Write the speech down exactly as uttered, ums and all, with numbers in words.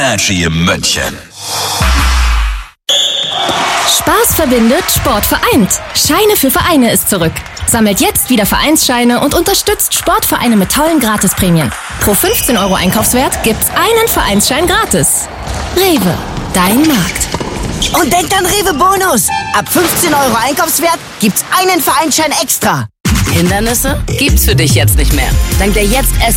Energy in München. Spaß verbindet, Sport vereint. Scheine für Vereine ist zurück. Sammelt jetzt wieder Vereinsscheine und unterstützt Sportvereine mit tollen Gratisprämien. Pro fünfzehn Euro Einkaufswert gibt's einen Vereinsschein gratis. Rewe, dein Markt. Und denkt an Rewe Bonus. Ab fünfzehn Euro Einkaufswert gibt's einen Vereinsschein extra. Hindernisse gibt's für dich jetzt nicht mehr. Dank der Jetzt